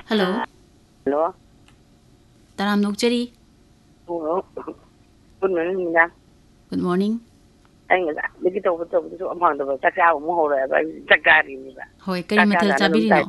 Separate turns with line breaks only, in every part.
Hello.
Hello.
Taram Nokchari.
Hello. Good morning, ma'am.
Good morning.
Anh là cái tàu chỗ âm hoàng tàu chắc sao cũng hồ rồi vậy chắc ra đi vậy.
Hoi kari mathel chabiri no.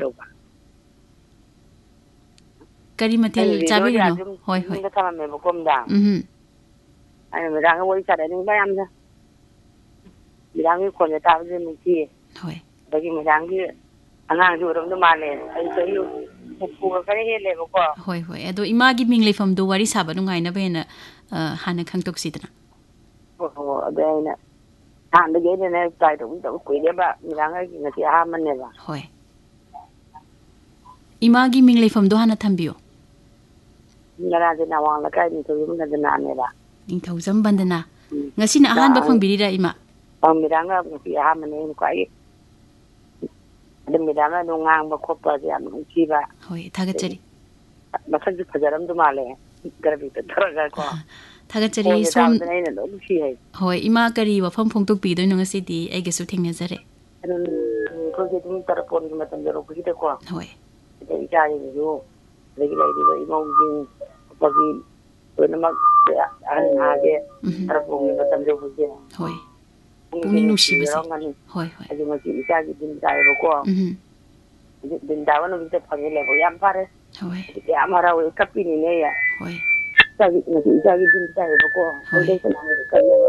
Kari mathel chabiri no. Hoi hoi.
Cái thằng mình một công đảng. Anh mình đang cái quay sát đến bay âm thôi. Mình đang cái con người ta với mình chi.
Hoi.
Bởi vì mình đang cái anh hàng chủ động nó mà này anh thấy một phù cái hết lên một quả.
Hoi hoi. Ado imagi mingle from do wari saba nungai na bena hana khang toksitna.
Đây nè. Hàng đấy cái này tại tụng quỷ đấy bạn. Mình đang cái người ta ham này bạn.
Hoi. Imagi mingle from do hana thambio.
Ngara de na wang la kai ni to yum na de na ne la.
Ning thau zam bandana. Ngasi na ahan ba phangbiri ra ima.
Mi dang ga ki ha man ne ko ai. De mi dang ga no ngang ba khop ba ya mu chi ba.
Hoi thagachari.
Ba khaj phajaram du ma le. Garbi ta thara ga ko.
Thagachari som
ne ne lo chi hai.
Hoi ima kari wa pham phong tok pi do no ngasi di ai ge su thengna jare.
Ko je tin tar pon ma tan ro ki de ko.
Hoi.
De ja ni yo. Le gi lai di ba imong din ba gi na mag an ha ge tar pon ma tan ro ki de.
Hoi. Puni nu shi basi. Hoi hoi.
Aji ma ki ja gi din dai ro ko. Din da wa no bi te phang le ko yam pare.
Hoi.
Ya mara we kapi ni ne ya.
Hoi.
Ja gi din dai ro ko. Hoi de na me ka le.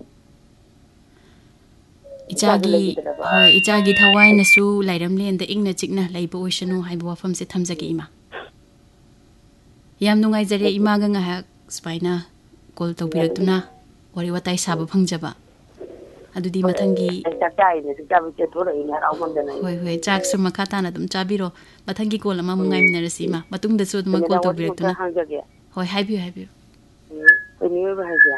Ichagi thawai na su lairam len da ingna chikna laiba oisanu haiba wafam se thamjage ima. Yam nungai jare ima ga nga spaina call tawbiratuna wari watai saba phangjaba. Adudi mathangi hoi hoi chak su makata na dum chabiro mathangi call ama mungai minarasi ma matung da su dum call tawbiratuna. Hoi haibiu.
Ni ba haja.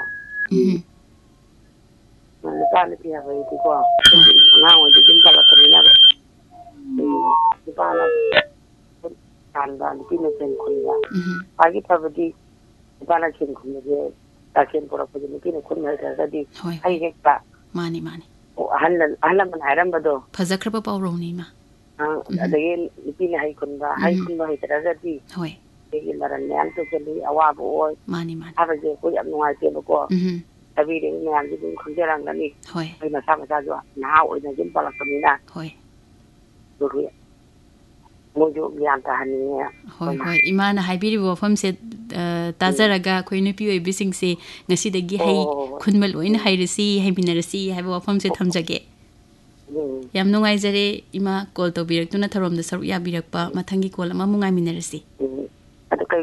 Kita ni pihak itu ko. Ngang di din pala kanina. Di pala kan pino sen kunya. Pagi pabdi di pala kin kunya je takin pura pudi pino kunya da di. Ai hekta.
Mani.
O halan man hairam bado.
Fazakraba pawroni ma.
Adagi pino hai kunba hai tara di.
Hoi.
Di maran yan to kali awabo oi.
Mani.
Abaje ko am ngai ke ko. Tapi dia ni yang jadi kerja orang ni.
Hoi.
Ai masa jo. Nah, oi na jumpa la kamina.
Hoi.
Dulu. Mojo gian tahan ni.
Hoi. Imana haibiri wafam se tazaraga khoi nupi oi bising se ngasi dagi hai khunmal oina hairisi haibinarasi haiba wafam se thamjage. Yam nungai jare ima call to birak tuna tharom da saru ya birakpa mathangi call ama mungai minarasi.